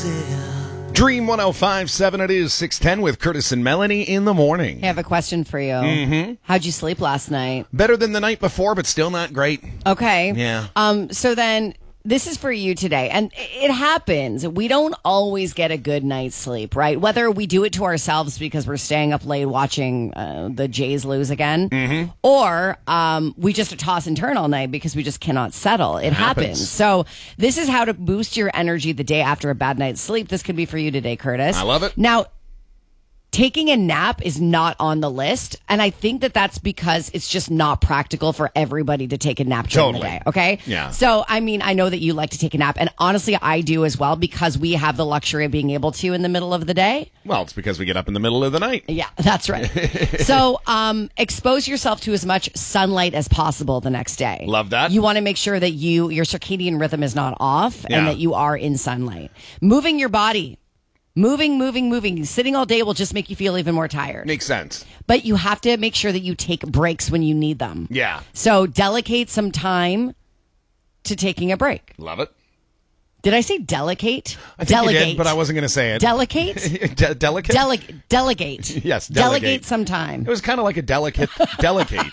Dream 105.7, it is 6:10 with Curtis and Melanie in the morning. I have a question for you. Mm-hmm. How'd you sleep last night? Better than the night before, but still not great. Okay. Yeah. So then this is for you today. And it happens. We don't always get a good night's sleep, right? Whether we do it to ourselves because we're staying up late watching the Jays lose again, or we just toss and turn all night because we just cannot settle. It happens. So this is how to boost your energy the day after a bad night's sleep. This could be for you today, Curtis. I love it. Now, taking a nap is not on the list, and I think that that's because it's just not practical for everybody to take a nap during the day, okay? Yeah. So, I mean, I know that you like to take a nap, and honestly, I do as well because we have the luxury of being able to in the middle of the day. Well, it's because we get up in the middle of the night. Yeah, that's right. So, expose yourself to as much sunlight as possible the next day. Love that. You want to make sure that your circadian rhythm is not off and that you are in sunlight. Moving your body. Moving. Sitting all day will just make you feel even more tired. Makes sense. But you have to make sure that you take breaks when you need them. Yeah. So delegate some time to taking a break. Love it. Did I say delegate? I think you did, but I wasn't going to say it. Delegate? Delicate? Delegate. Yes, delegate some time. It was kind of like a delicate delegate.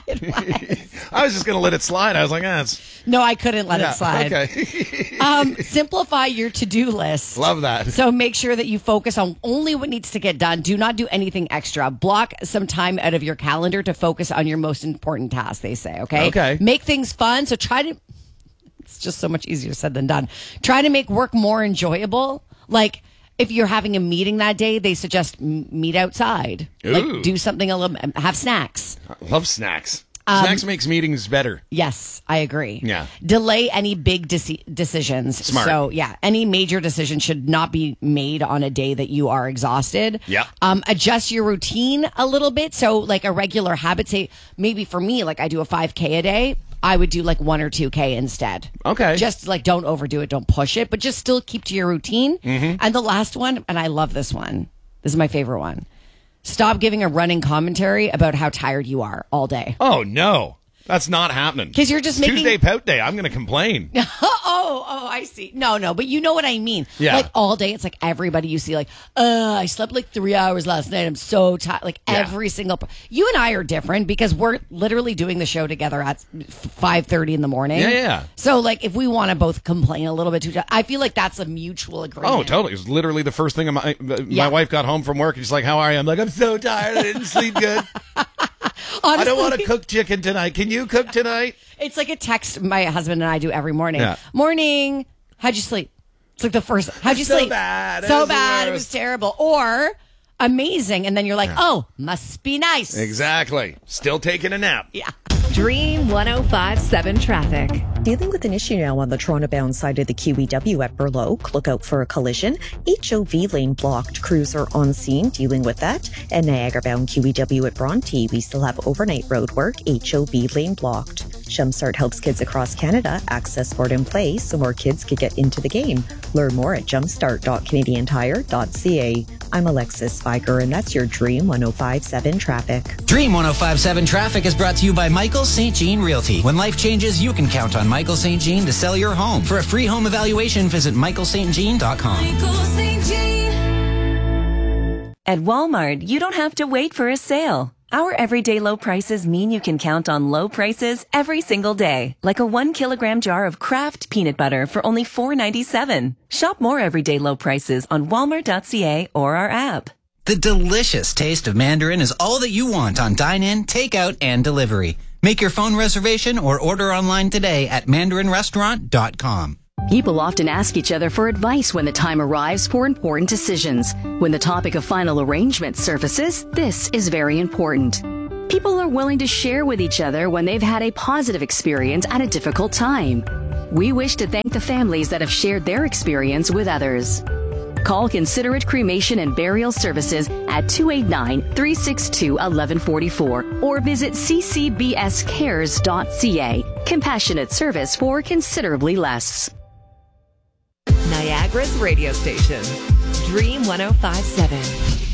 I was just going to let it slide. I was like, it's... No, I couldn't let it slide. Okay. Simplify your to-do list. Love that. So make sure that you focus on only what needs to get done. Do not do anything extra. Block some time out of your calendar to focus on your most important tasks, they say, okay? Okay. Make things fun. So try to... It's just so much easier said than done. Try to make work more enjoyable. Like, if you're having a meeting that day, they suggest meet outside. Ooh. Like, do something a little... Have snacks. I love snacks. Snacks makes meetings better. Yes, I agree. Yeah. Delay any big decisions. Smart. So, yeah, any major decision should not be made on a day that you are exhausted. Yeah. Adjust your routine a little bit. So, like a regular habit, say, maybe for me, like I do a 5K a day. I would do like 1 or 2K instead. Okay. Just like don't overdo it, don't push it, but just still keep to your routine. Mm-hmm. And the last one, and I love this one. This is my favorite one. Stop giving a running commentary about how tired you are all day. Oh, no. That's not happening. Because you're just making... Tuesday pout day. I'm going to complain. Oh, I see. No, but you know what I mean. Yeah. Like all day, it's like everybody you see like, I slept like 3 hours last night. I'm so tired. Like every single... You and I are different because we're literally doing the show together at 5:30 in the morning. Yeah. So like if we want to both complain a little bit too, I feel like that's a mutual agreement. Oh, totally. It was literally the first thing my wife got home from work and she's like, how are you? I'm like, I'm so tired. I didn't sleep good. Honestly, I don't want to cook chicken tonight. Can you cook tonight? It's like a text my husband and I do every morning. Yeah. Morning. How'd you sleep? It's like the first. How'd you So sleep? bad. It So was the bad. It worst. was terrible. Or amazing. And then you're like, oh, must be nice. Exactly. Still taking a nap. Yeah. Dream 105.7 traffic. Dealing with an issue now on the Toronto-bound side of the QEW at Burloak. Look out for a collision. HOV lane blocked. Crews are on scene dealing with that. And Niagara-bound QEW at Bronte. We still have overnight road work. HOV lane blocked. Jumpstart helps kids across Canada access sport and play so more kids could get into the game. Learn more at jumpstart.canadiantire.ca. I'm Alexis Spiker, and that's your Dream 105.7 traffic. Dream 105.7 traffic is brought to you by Michael St. Jean Realty. When life changes, you can count on Michael St. Jean to sell your home. For a free home evaluation, visit michaelstjean.com. At Walmart, you don't have to wait for a sale. Our everyday low prices mean you can count on low prices every single day. Like a 1 kilogram jar of Kraft peanut butter for only $4.97. Shop more everyday low prices on walmart.ca or our app. The delicious taste of Mandarin is all that you want on dine-in, takeout, and delivery. Make your phone reservation or order online today at mandarinrestaurant.com. People often ask each other for advice when the time arrives for important decisions. When the topic of final arrangement surfaces, this is very important. People are willing to share with each other when they've had a positive experience at a difficult time. We wish to thank the families that have shared their experience with others. Call Considerate Cremation and Burial Services at 289-362-1144 or visit ccbscares.ca. Compassionate service for considerably less. Niagara's radio station. Dream 105.7.